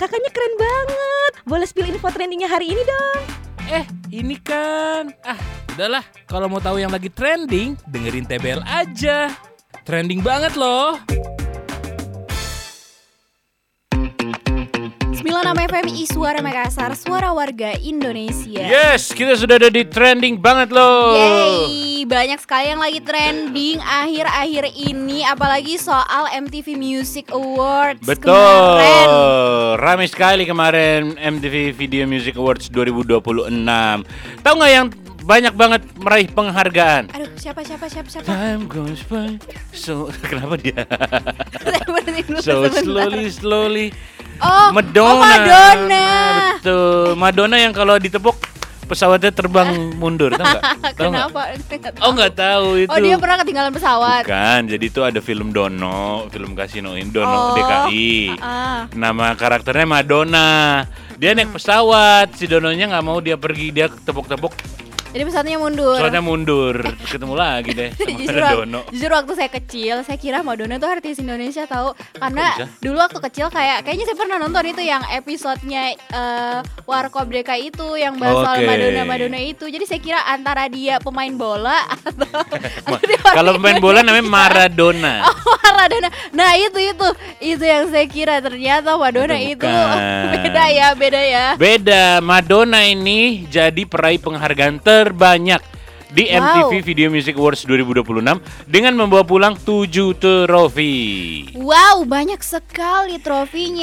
Kakaknya keren banget. Boleh spill info trendingnya hari ini dong. Ini kan. Udahlah. Kalau mau tahu yang lagi trending, dengerin TBL aja. Trending banget loh. 96 FMI Suara Makassar, suara warga Indonesia. Yes, kita sudah ada di trending banget loh. Yeay, banyak sekali yang lagi trending akhir-akhir ini, apalagi soal MTV Music Awards Betul, kemarin. ramai sekali kemarin MTV Video Music Awards 2026. Tahu nggak yang banyak banget meraih penghargaan? Aduh, siapa? Time goes by, so kenapa dia? Saya berhenti dulu So sebentar. slowly. Oh, Madonna. Madonna. Betul, Madonna yang kalau ditepuk pesawatnya terbang mundur, tahu nggak? Tahu nggak? Kenapa? Oh nggak tahu itu. Oh, dia pernah ketinggalan pesawat. Bukan, jadi itu ada film Dono, film Kasino Dono DKI. Nama karakternya Madonna. Dia naik pesawat, si Dononya nggak mau dia pergi, dia tepuk-tepuk. Jadi pesawatnya mundur. Pesawatnya mundur, ketemu lagi deh sama Dono. Justru waktu saya kecil, saya kira Madonna tuh artis Indonesia tahu. Karena Kok bisa? dulu waktu kecil kayaknya saya pernah nonton itu yang episodenya Warkop DKI itu yang bahas soal Oke. Madonna itu. Jadi saya kira antara dia pemain bola atau dia Kalau pemain bola namanya Maradona. Oh, Maradona. Nah, itu yang saya kira, ternyata Madonna itu Bukan. beda ya. Beda, Madonna ini jadi peraih penghargaan terbanyak di MTV Video Music Awards 2026 dengan membawa pulang 7 trofi. Wow, banyak sekali trofinya.